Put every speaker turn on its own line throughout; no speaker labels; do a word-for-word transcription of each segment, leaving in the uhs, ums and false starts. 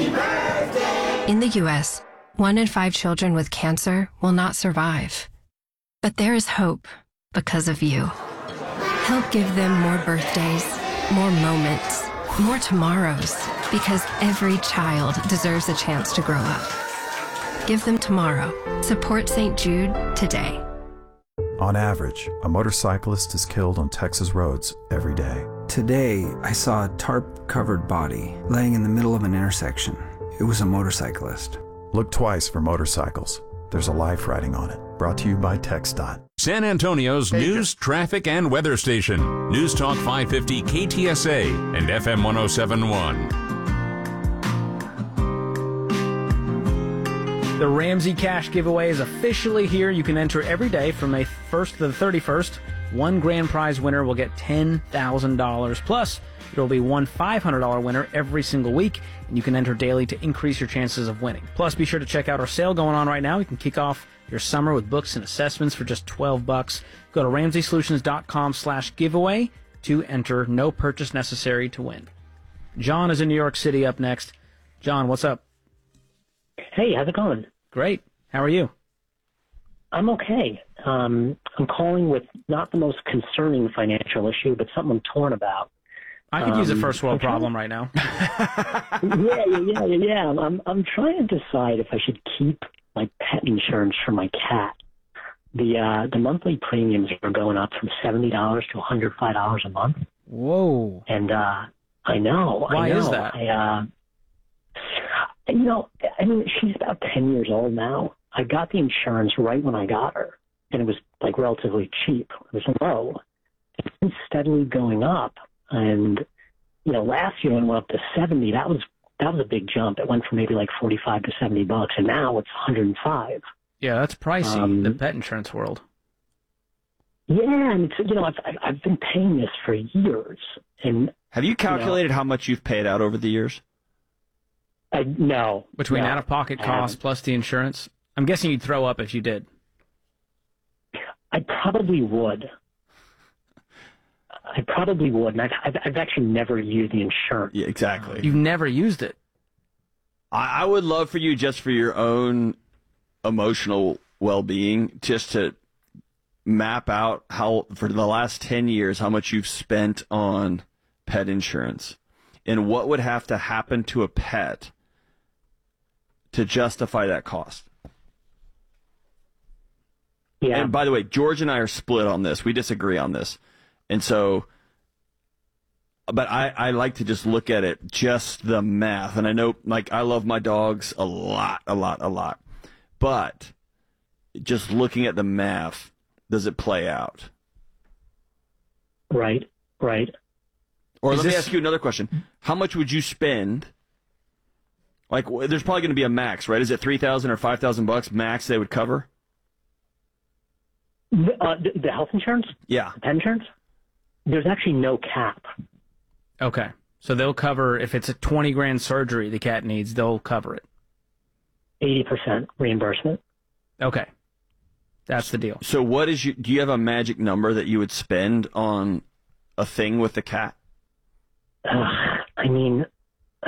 In the U S, one in five children with cancer will not survive. But there is hope because of you. Help give them more birthdays, more moments, more tomorrows, because every child deserves a chance to grow up. Give them tomorrow. Support Saint Jude today.
On average, a motorcyclist is killed on Texas roads every day.
Today, I saw a tarp-covered body laying in the middle of an intersection. It was a motorcyclist.
Look twice for motorcycles. There's a life riding on it. Brought to you by TxDOT.
San Antonio's news, traffic, and weather station. News Talk five fifty K T S A and F M one oh seven point one.
The Ramsey Cash giveaway is officially here. You can enter every day from May first to the thirty-first. One grand prize winner will get ten thousand dollars. Plus, there will be one five hundred dollars winner every single week, and you can enter daily to increase your chances of winning. Plus, be sure to check out our sale going on right now. You can kick off your summer with books and assessments for just twelve bucks. Go to ramsey solutions dot com slash giveaway to enter. No purchase necessary to win. John is in New York City up next. John, what's up?
Hey, how's it going?
Great. How are you?
I'm okay. Um, I'm calling with not the most concerning financial issue, but something I'm torn about.
I could
um,
use a first world
trying,
problem right now.
yeah, yeah, yeah, yeah, yeah. I'm, I'm trying to decide if I should keep my pet insurance for my cat. The uh, the monthly premiums are going up from seventy dollars to one hundred five dollars a month.
Whoa.
And uh, I know.
Why
I know.
is that?
I, uh, you know, I mean, she's about ten years old now. I got the insurance right when I got her, and it was like relatively cheap. It was low. It's been steadily going up, and you know, last year when it went up to seventy, that was that was a big jump. It went from maybe like forty-five to seventy bucks, and now it's one hundred five.
Yeah, that's pricey.
Um,
the pet insurance world.
Yeah, and it's, you know, I've I've I've been paying this for years, and
have you calculated
you know,
how much you've paid out over the years?
I no
between
no,
out-of-pocket costs plus the insurance. I'm guessing you'd throw up if you did.
I probably would. I probably would, and I've, I've, I've actually never used the insurance.
Yeah, exactly.
You've never used it.
I, I would love for you, just for your own emotional well-being, just to map out how, for the last ten years, how much you've spent on pet insurance, and what would have to happen to a pet to justify that cost.
Yeah.
And by the way, George and I are split on this. We disagree on this. And so, but I, I like to just look at it, just the math. And I know, like, I love my dogs a lot, a lot, a lot. But just looking at the math, does it play out?
Right, right.
Or
Is
let me
this-
ask you another question. How much would you spend? Like, w- there's probably going to be a max, right? Is it three thousand or five thousand bucks max they would cover?
The, uh, the, the health insurance?
Yeah.
The pet insurance? There's actually no cap.
Okay. So they'll cover, if it's a twenty grand surgery the cat needs, they'll cover it.
eighty percent reimbursement.
Okay. That's the deal.
So what is you, do you have a magic number that you would spend on a thing with the cat?
Uh, I mean, uh,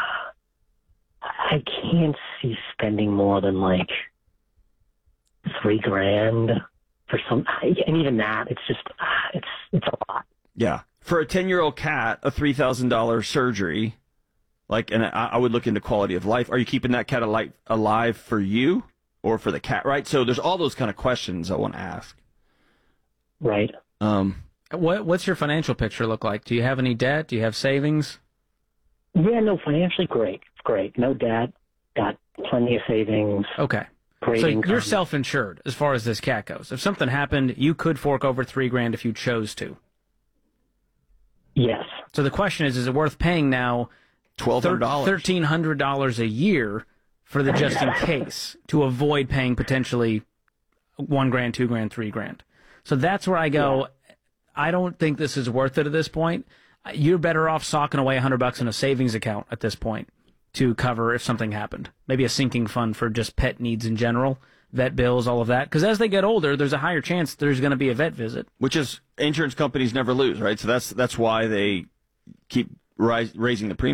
I can't see spending more than like three grand for some, and even that, it's just, uh, it's it's a lot.
Yeah. For a ten-year-old cat, a three thousand dollars surgery, like, and I, I would look into quality of life. Are you keeping that cat alive, alive for you or for the cat, right? So there's all those kind of questions I want to ask.
Right.
Um,
What What's your financial picture look like? Do you have any debt? Do you have savings?
Yeah, no, financially great. Great. No debt. Got plenty of savings.
Okay.
Great
So
income.
you're self-insured as far as this cat goes. If something happened, you could fork over three grand if you chose to.
Yes.
So the question is, is it worth paying now
twelve hundred dollars
thirteen hundred dollars a year for the just in case to avoid paying potentially one grand, two grand, three grand? So that's where I go, yeah. I don't think this is worth it at this point. You're better off socking away a hundred bucks in a savings account at this point to cover if something happened. Maybe a sinking fund for just pet needs in general, vet bills, all of that. Because as they get older, there's a higher chance there's going to be a vet visit.
Which is, insurance companies never lose, right? So that's that's why they keep rise, raising the premium.